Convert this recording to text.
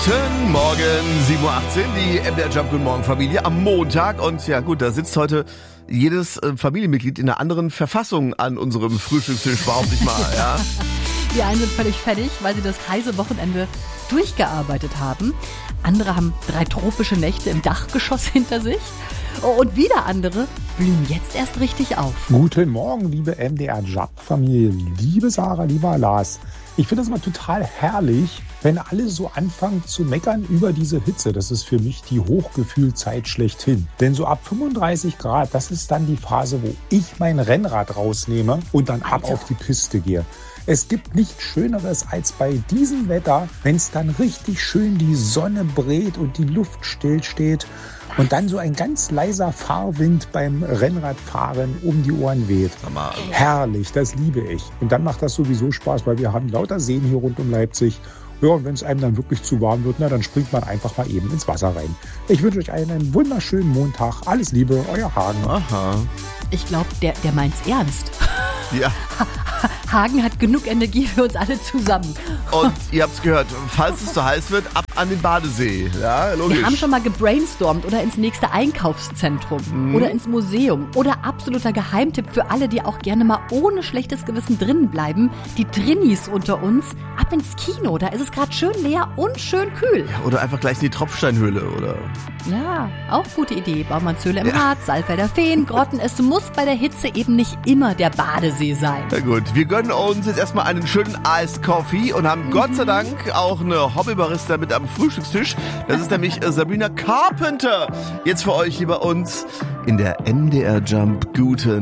Guten Morgen, 7:18 Uhr, die MDR Jump Guten Morgen Familie am Montag. Und ja gut, da sitzt heute jedes Familienmitglied in einer anderen Verfassung an unserem Frühstückstisch, behaupte ich mal. Ja. Die einen sind völlig fertig, weil sie das heiße Wochenende durchgearbeitet haben. Andere haben 3 tropische Nächte im Dachgeschoss hinter sich. Und wieder andere blühen jetzt erst richtig auf. Guten Morgen, liebe MDR-Jump-Familie, liebe Sarah, lieber Lars. Ich finde es mal total herrlich, wenn alle so anfangen zu meckern über diese Hitze. Das ist für mich die Hochgefühlzeit schlechthin. Denn so ab 35 Grad, das ist dann die Phase, wo ich mein Rennrad rausnehme und dann ab auf die Piste gehe. Es gibt nichts Schöneres als bei diesem Wetter, wenn es dann richtig schön die Sonne brät und die Luft stillsteht und dann so ein ganz leiser Fahrwind beim Rennradfahren um die Ohren weht. Herrlich, das liebe ich. Und dann macht das sowieso Spaß, weil wir haben lauter Seen hier rund um Leipzig. Ja, und wenn es einem dann wirklich zu warm wird, dann springt man einfach mal eben ins Wasser rein. Ich wünsche euch einen wunderschönen Montag. Alles Liebe, euer Hagen. Aha. Ich glaube, der meint's ernst. Ja. Hagen hat genug Energie für uns alle zusammen. Und ihr habt's gehört, falls es zu heiß wird, ab an den Badesee. Ja, logisch. Wir haben schon mal gebrainstormt oder ins nächste Einkaufszentrum oder ins Museum. Oder absoluter Geheimtipp für alle, die auch gerne mal ohne schlechtes Gewissen drinnen bleiben. Die Drinnis unter uns, ab ins Kino. Da ist es gerade schön leer und schön kühl. Ja, oder einfach gleich in die Tropfsteinhöhle, oder? Ja, auch gute Idee. Baumannshöhle im Harz, Saalfelder Feen, Grotten. Es muss bei der Hitze eben nicht immer der Badesee sein. Na gut, wir gönnen uns jetzt erstmal einen schönen Iced Coffee und haben Gott sei Dank auch eine Hobbybarista mit am Frühstückstisch. Das ist nämlich Sabrina Carpenter. Jetzt für euch hier bei uns in der MDR Jump Guten